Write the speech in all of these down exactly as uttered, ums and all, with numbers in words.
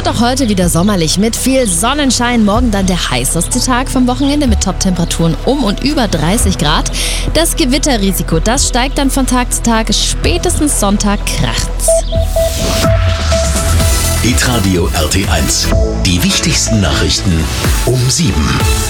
wird auch heute wieder sommerlich mit viel Sonnenschein. Morgen dann der heißeste Tag vom Wochenende mit Top-Temperaturen um und über dreißig Grad. Das Gewitterrisiko, das steigt dann von Tag zu Tag. Spätestens Sonntag kracht's. Hitradio R T eins. Die wichtigsten Nachrichten um sieben.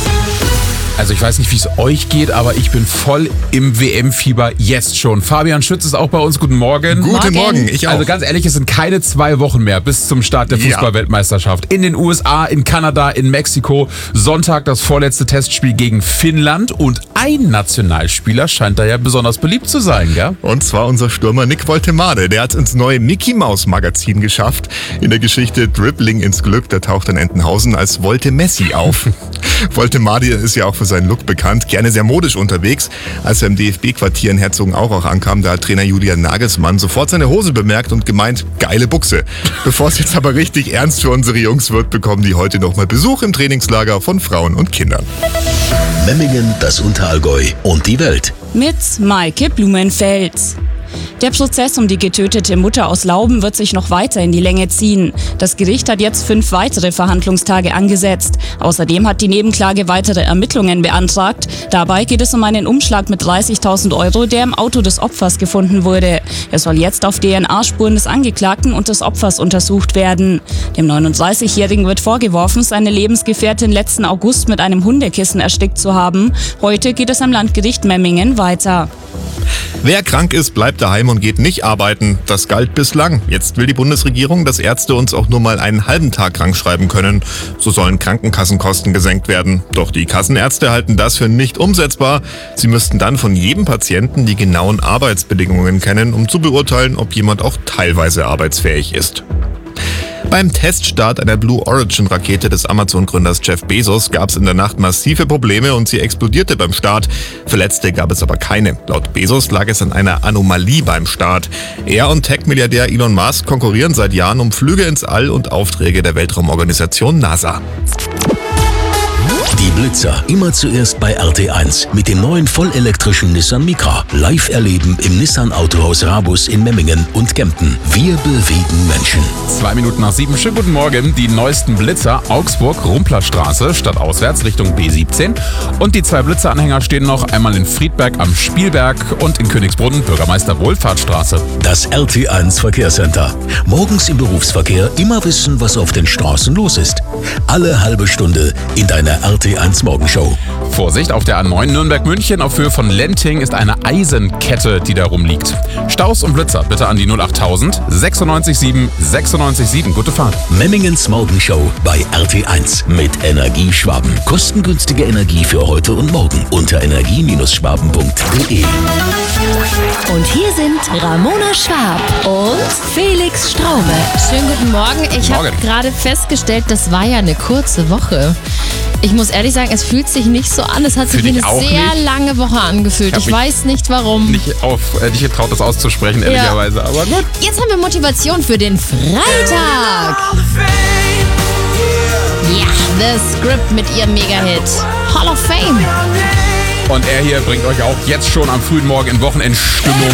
Also ich weiß nicht, wie es euch geht, aber ich bin voll im W M-Fieber jetzt schon. Fabian Schütz ist auch bei uns. Guten Morgen. Guten Morgen, ich auch. Also ganz ehrlich, es sind keine zwei Wochen mehr bis zum Start der Fußball-Weltmeisterschaft. In den U S A, in Kanada, in Mexiko. Sonntag das vorletzte Testspiel gegen Finnland. Und ein Nationalspieler scheint da ja besonders beliebt zu sein, gell? Und zwar unser Stürmer Nick Woltemade. Der hat ins neue Mickey Mouse Magazin geschafft. In der Geschichte Dribbling ins Glück, da taucht in Entenhausen als Volte Messi auf. Woltemade ist ja auch für seinen Look bekannt, gerne sehr modisch unterwegs. Als er im D F B-Quartier in Herzogenaurach ankam, da hat Trainer Julian Nagelsmann sofort seine Hose bemerkt und gemeint, geile Buchse. Bevor es jetzt aber richtig ernst für unsere Jungs wird, bekommen die heute nochmal Besuch im Trainingslager von Frauen und Kindern. Memmingen, das Unterallgäu und die Welt. Mit Maike Blumenfels. Der Prozess um die getötete Mutter aus Lauben wird sich noch weiter in die Länge ziehen. Das Gericht hat jetzt fünf weitere Verhandlungstage angesetzt. Außerdem hat die Nebenklage weitere Ermittlungen beantragt. Dabei geht es um einen Umschlag mit dreißigtausend Euro, der im Auto des Opfers gefunden wurde. Er soll jetzt auf D N A-Spuren des Angeklagten und des Opfers untersucht werden. Dem neununddreißigjährigen wird vorgeworfen, seine Lebensgefährtin letzten August mit einem Hundekissen erstickt zu haben. Heute geht es am Landgericht Memmingen weiter. Wer krank ist, bleibt daheim und geht nicht arbeiten. Das galt bislang. Jetzt will die Bundesregierung, dass Ärzte uns auch nur mal einen halben Tag krank schreiben können. So sollen Krankenkassenkosten gesenkt werden. Doch die Kassenärzte halten das für nicht umsetzbar. Sie müssten dann von jedem Patienten die genauen Arbeitsbedingungen kennen, um zu beurteilen, ob jemand auch teilweise arbeitsfähig ist. Beim Teststart einer Blue Origin-Rakete des Amazon-Gründers Jeff Bezos gab es in der Nacht massive Probleme und sie explodierte beim Start. Verletzte gab es aber keine. Laut Bezos lag es an einer Anomalie beim Start. Er und Tech-Milliardär Elon Musk konkurrieren seit Jahren um Flüge ins All und Aufträge der Weltraumorganisation NASA. Die Blitzer immer zuerst bei R T eins mit dem neuen vollelektrischen Nissan Micra. Live erleben im Nissan Autohaus Rabus in Memmingen und Kempten. Wir bewegen Menschen. Zwei Minuten nach sieben. Schönen guten Morgen. Die neuesten Blitzer Augsburg, Rumplerstraße, stadtauswärts Richtung B siebzehn. Und die zwei Blitzeranhänger stehen noch einmal in Friedberg am Spielberg und in Königsbrunn, Bürgermeister Wohlfahrtsstraße. Das R T eins Verkehrscenter. Morgens im Berufsverkehr immer wissen, was auf den Straßen los ist. Alle halbe Stunde in deiner R T eins Morgenshow. Vorsicht, auf der A neun Nürnberg-München auf Höhe von Lenting ist eine Eisenkette, die da rumliegt. Staus und Blitzer bitte an die null achttausend sechsundneunzig sieben sechsundneunzig sieben. Gute Fahrt. Memmingens Morgenshow bei R T eins mit Energie Schwaben. Kostengünstige Energie für heute und morgen unter energie Schwaben punkt de. Und hier sind Ramona Schwab und Felix Straube. Schönen guten Morgen. Ich habe gerade festgestellt, das war ja eine kurze Woche. Ich muss ehrlich sagen, es fühlt sich nicht so an. Es hat sich wie eine sehr nicht. lange Woche angefühlt. Ich, ich weiß nicht warum. Nicht, auf, äh, nicht getraut, das auszusprechen, ehrlicherweise. Ja. Aber gut. Jetzt haben wir Motivation für den Freitag. Ja, The Script mit ihrem Mega-Hit Hall of Fame. Und er hier bringt euch auch jetzt schon am frühen Morgen in Wochenendstimmung.